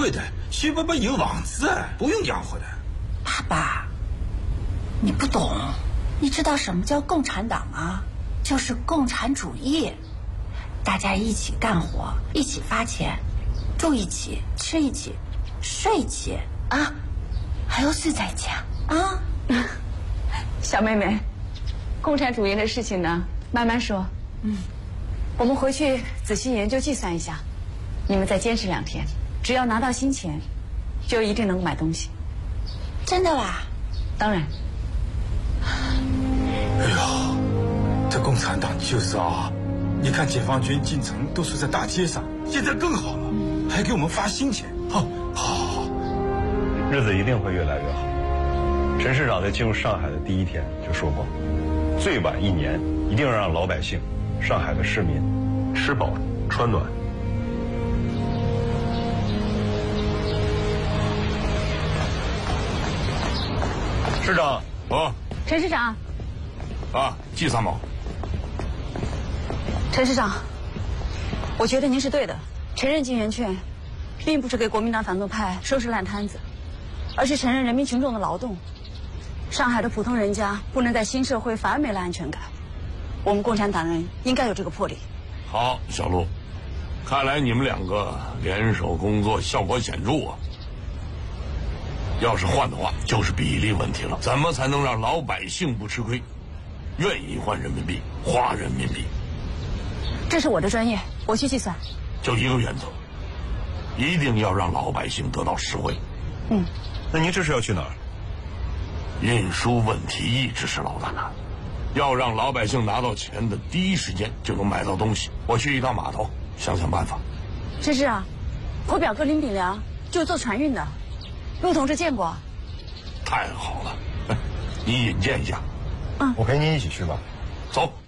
会的，徐伯伯有房子，不用养活的。 爸爸，你不懂，你知道什么叫共产党吗？就是共产主义，大家一起干活，一起发钱，住一起，吃一起，睡一起啊，还要睡在一起啊。 小妹妹，共产主义的事情呢，慢慢说。我们回去仔细研究计算一下，你们再坚持2天，只要拿到新钱，就一定能买东西。 真的啦？ 当然。 哎呦，这共产党就是啊！你看解放军进城都是在大街上，现在更好了，还给我们发新钱。好， 日子一定会越来越好。陈市长在进入上海的第1天就说过，最晚1年一定要让老百姓、上海的市民吃饱穿暖。市长， 陈市长。 季参谋。 陈市长，我觉得您是对的，承认金圆券，并不是给国民党反动派收拾烂摊子，而是承认人民群众的劳动。上海的普通人家不能在新社会反而没了安全感，我们共产党人应该有这个魄力。 好，小陆，看来你们2个联手工作效果显著啊。要是换的话，就是比例问题了。怎么才能让老百姓不吃亏，愿意换人民币，花人民币？ 这是我的专业，我去计算。 就一个原则，一定要让老百姓得到实惠。 那您这是要去哪儿？ 运输问题一直是老大难，要让老百姓拿到钱的第一时间就能买到东西。我去一趟码头，想想办法。 陈市啊，我表哥林炳良就是做船运的，陆同志见过。 太好了，你引荐一下。 我陪您一起去吧。 走。